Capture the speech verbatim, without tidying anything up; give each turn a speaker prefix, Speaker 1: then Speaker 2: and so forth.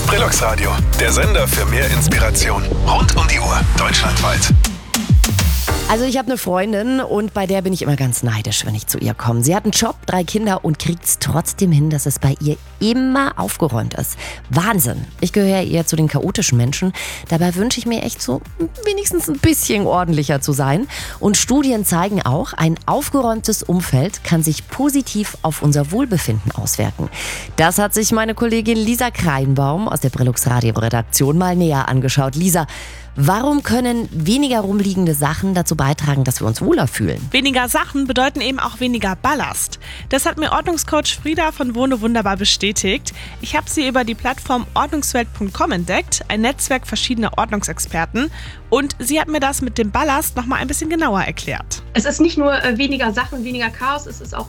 Speaker 1: Brillux Radio, der Sender für mehr Inspiration. Rund um die Uhr, deutschlandweit.
Speaker 2: Also ich habe eine Freundin und bei der bin ich immer ganz neidisch, wenn ich zu ihr komme. Sie hat einen Job, drei Kinder und kriegt es trotzdem hin, dass es bei ihr immer aufgeräumt ist. Wahnsinn. Ich gehöre eher zu den chaotischen Menschen. Dabei wünsche ich mir echt so wenigstens ein bisschen ordentlicher zu sein. Und Studien zeigen auch, ein aufgeräumtes Umfeld kann sich positiv auf unser Wohlbefinden auswirken. Das hat sich meine Kollegin Lisa Kreinbaum aus der Brillux Radio Redaktion mal näher angeschaut. Lisa, warum können weniger rumliegende Sachen dazu beitragen, dass wir uns wohler fühlen?
Speaker 3: Weniger Sachen bedeuten eben auch weniger Ballast. Das hat mir Ordnungscoach Frieda von Wohne Wunderbar bestätigt. Ich habe sie über die Plattform ordnungswelt punkt com entdeckt, ein Netzwerk verschiedener Ordnungsexperten. Und sie hat mir das mit dem Ballast nochmal ein bisschen genauer erklärt.
Speaker 4: Es ist nicht nur äh, weniger Sachen, weniger Chaos, es ist auch